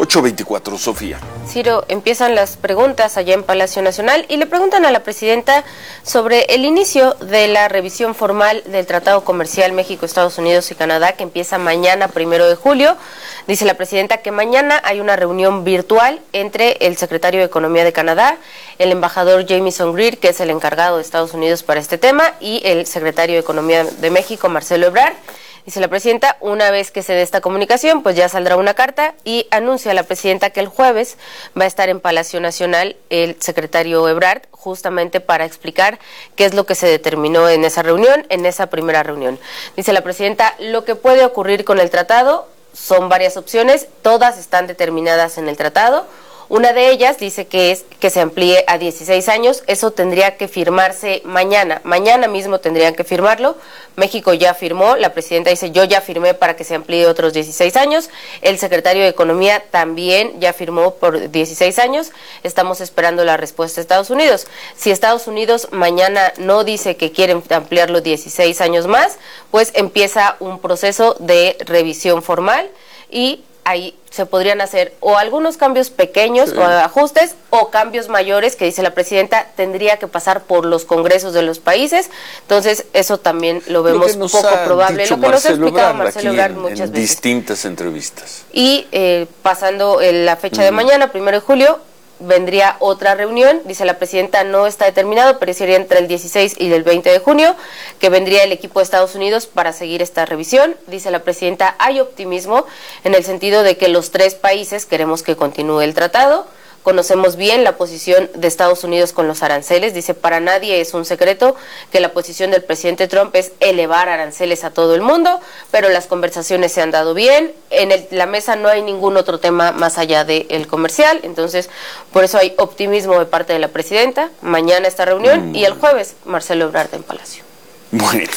8:24, Sofía. Ciro, empiezan las preguntas allá en Palacio Nacional y le preguntan a la presidenta sobre el inicio de la revisión formal del Tratado Comercial México, Estados Unidos y Canadá, que empieza mañana, 1 de julio. Dice la presidenta que mañana hay una reunión virtual entre el secretario de Economía de Canadá, el embajador Jamieson Greer, que es el encargado de Estados Unidos para este tema, y el secretario de Economía de México, Marcelo Ebrard. Dice la presidenta, una vez que se dé esta comunicación, pues ya saldrá una carta y anuncia a la presidenta que el jueves va a estar en Palacio Nacional el secretario Ebrard, justamente para explicar qué es lo que se determinó en esa reunión, en esa primera reunión. Dice la presidenta, lo que puede ocurrir con el tratado son varias opciones, todas están determinadas en el tratado. Una de ellas dice que es que se amplíe a 16 años, eso tendría que firmarse mañana mismo tendrían que firmarlo. México ya firmó, la presidenta dice yo ya firmé para que se amplíe otros 16 años, el secretario de Economía también ya firmó por 16 años, estamos esperando la respuesta de Estados Unidos. Si Estados Unidos mañana no dice que quieren ampliarlo 16 años más, pues empieza un proceso de revisión formal y ahí se podrían hacer o algunos cambios pequeños o ajustes o cambios mayores que dice la presidenta tendría que pasar por los congresos de los países. Entonces eso también lo vemos poco probable. Lo que nos ha explicado Marcelo Ebrard muchas veces. Distintas entrevistas. Y pasando la fecha de mañana, 1 de julio, vendría otra reunión, dice la presidenta, no está determinado, pero sería entre el 16 y el 20 de junio, que vendría el equipo de Estados Unidos para seguir esta revisión. Dice la presidenta, hay optimismo en el sentido de que los tres países queremos que continúe el tratado. Conocemos bien la posición de Estados Unidos con los aranceles. Dice, para nadie es un secreto que la posición del presidente Trump es elevar aranceles a todo el mundo, pero las conversaciones se han dado bien. En la mesa no hay ningún otro tema más allá del comercial. Entonces, por eso hay optimismo de parte de la presidenta. Mañana esta reunión y el jueves Marcelo Ebrard en Palacio. Bueno,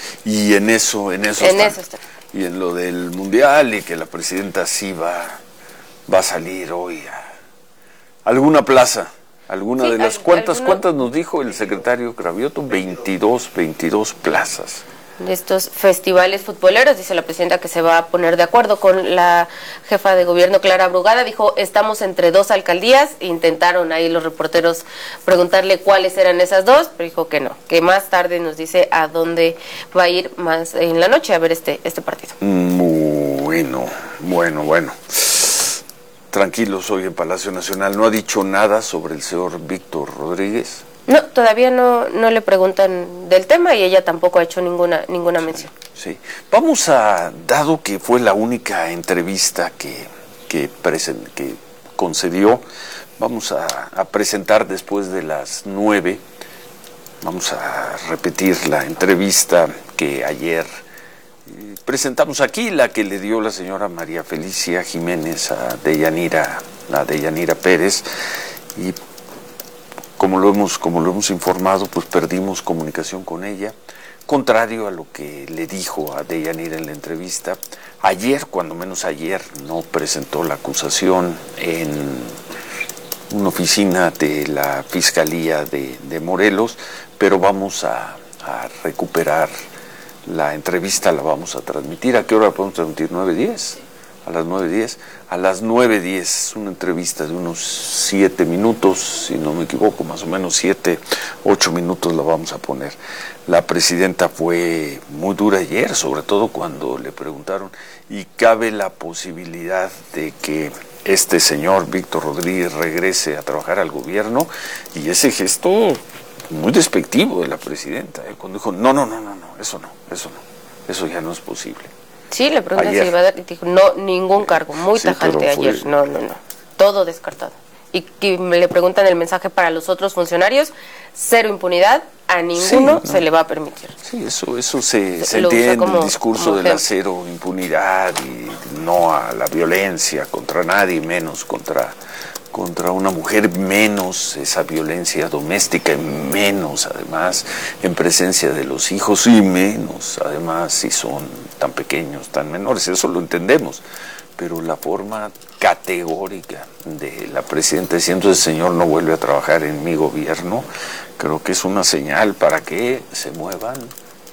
y en eso está. Y en lo del Mundial y que la presidenta sí va a salir hoy a alguna plaza, alguna de las ¿cuántas nos dijo el secretario Cravioto? 22 plazas. De estos festivales futboleros, dice la presidenta que se va a poner de acuerdo con la jefa de gobierno Clara Brugada, dijo, estamos entre dos alcaldías, intentaron ahí los reporteros preguntarle cuáles eran esas dos, pero dijo que no, que más tarde nos dice a dónde va a ir más en la noche a ver este partido. Bueno. Tranquilos hoy en Palacio Nacional. ¿No ha dicho nada sobre el señor Víctor Rodríguez? No, todavía no le preguntan del tema y ella tampoco ha hecho ninguna mención. Sí. Dado que fue la única entrevista que concedió, vamos a presentar después de las 9. Vamos a repetir la entrevista que ayer presentamos aquí, la que le dio la señora María Felicia Jiménez a Deyanira Pérez, y como lo hemos informado, pues perdimos comunicación con ella, contrario a lo que le dijo a Deyanira en la entrevista. Ayer, cuando menos ayer, no presentó la acusación en una oficina de la Fiscalía de Morelos, pero vamos a recuperar la entrevista, la vamos a transmitir. ¿A qué hora la podemos transmitir? ¿9:10? A las 9:10. A las 9:10, una entrevista de unos 7 minutos, si no me equivoco, más o menos 7-8 minutos la vamos a poner. La presidenta fue muy dura ayer, sobre todo cuando le preguntaron, y cabe la posibilidad de que este señor Víctor Rodríguez regrese a trabajar al gobierno, y ese gesto muy despectivo de la presidenta, cuando dijo, no, eso ya no es posible. Sí, le pregunté si iba a dar, y dijo, no, ningún cargo, muy tajante ayer, no, todo descartado. Y le preguntan el mensaje para los otros funcionarios, cero impunidad, a ninguno se le va a permitir. Sí, eso se entiende, el discurso de la cero impunidad y no a la violencia contra nadie, menos contra una mujer, menos esa violencia doméstica, y menos además en presencia de los hijos, y menos además si son tan pequeños, tan menores, eso lo entendemos, pero la forma categórica de la presidenta diciendo el señor no vuelve a trabajar en mi gobierno, creo que es una señal para que se muevan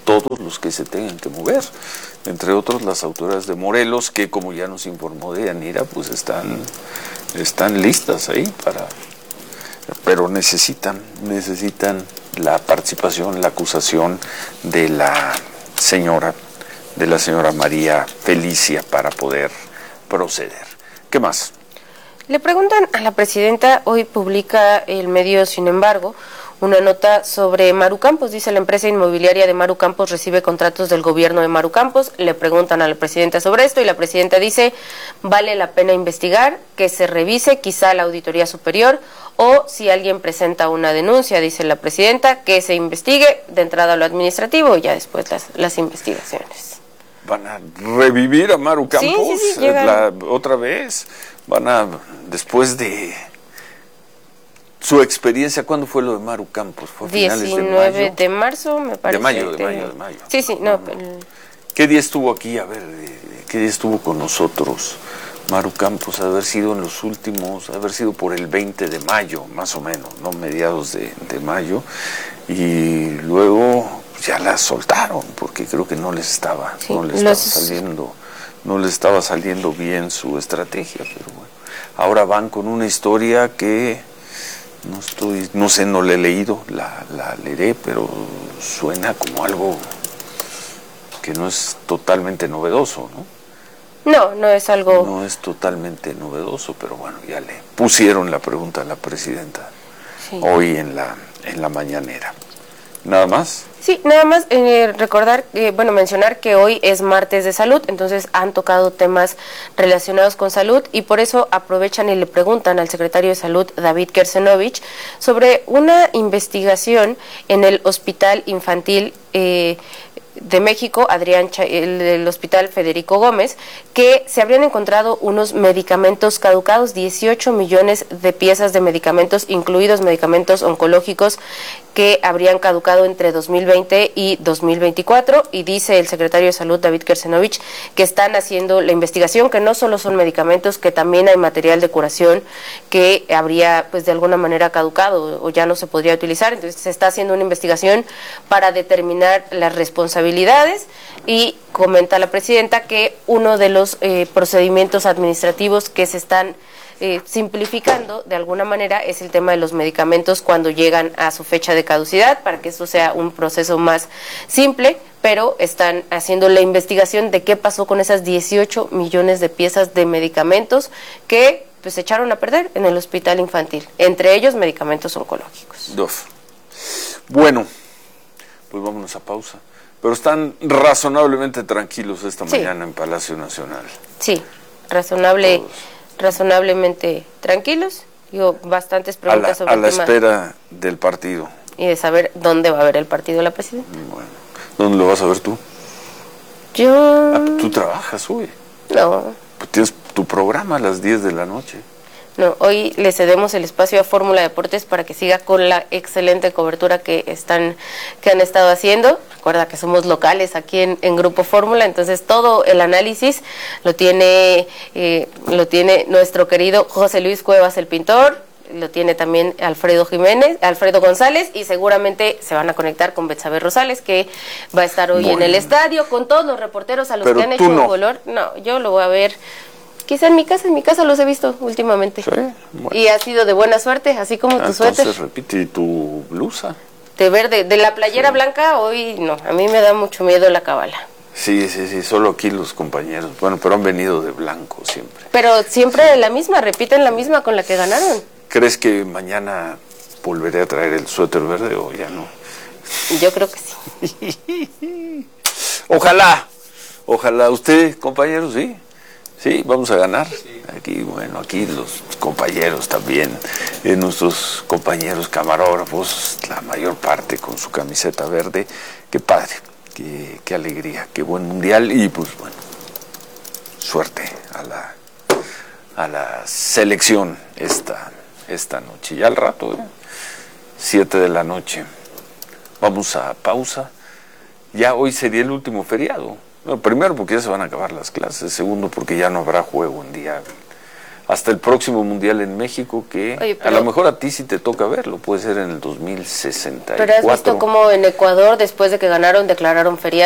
todos los que se tengan que mover, entre otros las autoridades de Morelos, que como ya nos informó Deyanira, pues están listas ahí pero necesitan la participación, la acusación de la señora María Felicia para poder proceder. ¿Qué más? Le preguntan a la presidenta, hoy publica el medio, sin embargo, una nota sobre Maru Campos. Dice: la empresa inmobiliaria de Maru Campos recibe contratos del gobierno de Maru Campos. Le preguntan a la presidenta sobre esto y la presidenta dice: vale la pena investigar, que se revise quizá la Auditoría Superior, o si alguien presenta una denuncia, dice la presidenta, que se investigue de entrada lo administrativo y ya después las investigaciones. ¿Van a revivir a Maru Campos otra vez? Después de su experiencia, ¿cuándo fue lo de Maru Campos? ¿Fue a finales 19 de marzo, me parece. De mayo. Sí, no. ¿Qué día estuvo aquí? A ver, ¿qué día estuvo con nosotros Maru Campos? Haber sido por el 20 de mayo, más o menos, ¿no? Mediados de mayo. Y luego ya la soltaron, porque creo que no les estaba saliendo bien su estrategia, pero bueno. Ahora van con una historia que no le he leído, la leeré, pero suena como algo que no es totalmente novedoso, ¿no? No es algo... No es totalmente novedoso, pero bueno, ya le pusieron la pregunta a la presidenta hoy en la mañanera. ¿Nada más? Sí, nada más mencionar que hoy es martes de salud, entonces han tocado temas relacionados con salud y por eso aprovechan y le preguntan al secretario de Salud, David Kersenovich, sobre una investigación en el Hospital Infantil de México, el Hospital Federico Gómez, que se habrían encontrado unos medicamentos caducados, 18 millones de piezas de medicamentos, incluidos medicamentos oncológicos, que habrían caducado entre 2020 y 2024, y dice el secretario de Salud, David Kersenovich, que están haciendo la investigación, que no solo son medicamentos, que también hay material de curación que habría, pues, de alguna manera caducado o ya no se podría utilizar. Entonces se está haciendo una investigación para determinar las responsabilidades, y comenta la presidenta que uno de los procedimientos administrativos que se están simplificando de alguna manera es el tema de los medicamentos cuando llegan a su fecha de caducidad, para que esto sea un proceso más simple, pero están haciendo la investigación de qué pasó con esas 18 millones de piezas de medicamentos que pues se echaron a perder en el hospital infantil, entre ellos medicamentos oncológicos. Bueno, pues vámonos a pausa. Pero están razonablemente tranquilos esta mañana en Palacio Nacional. Sí, razonablemente tranquilos. Digo, bastantes preguntas sobre el tema. A la espera del partido. Y de saber dónde va a haber el partido de la presidenta. Bueno, ¿dónde lo vas a ver tú? ¿Tú trabajas hoy? No. Pues tienes tu programa a las 10 de la noche. No, hoy le cedemos el espacio a Fórmula Deportes para que siga con la excelente cobertura que han estado haciendo. Recuerda que somos locales aquí en Grupo Fórmula, entonces todo el análisis lo tiene nuestro querido José Luis Cuevas, el pintor, lo tiene también Alfredo González, y seguramente se van a conectar con Betsabe Rosales, que va a estar hoy en el estadio, con todos los reporteros a los que han hecho un color. No, yo lo voy a ver. Quizá en mi casa los he visto últimamente. Sí, bueno. Y ha sido de buena suerte, así como tu suéter. Entonces repite, ¿y tu blusa? De verde, de la playera blanca, hoy no, a mí me da mucho miedo la cábala. Sí, solo aquí los compañeros, bueno, pero han venido de blanco siempre. Pero siempre la misma, repiten la misma con la que ganaron. ¿Crees que mañana volveré a traer el suéter verde o ya no? Yo creo que sí. Ojalá, usted, compañeros, sí. Sí, vamos a ganar. Sí. Aquí los compañeros también, nuestros compañeros camarógrafos, la mayor parte con su camiseta verde. Qué padre, qué alegría, qué buen mundial, y pues bueno, suerte a la selección esta noche. Ya al rato, 7 de la noche. Vamos a pausa. Ya hoy sería el último feriado. Bueno, primero porque ya se van a acabar las clases, segundo porque ya no habrá juego en día hasta el próximo Mundial en México, que Oye, a lo mejor a ti sí te toca verlo, puede ser en el 2064. Pero has visto cómo en Ecuador, después de que ganaron, declararon feriado.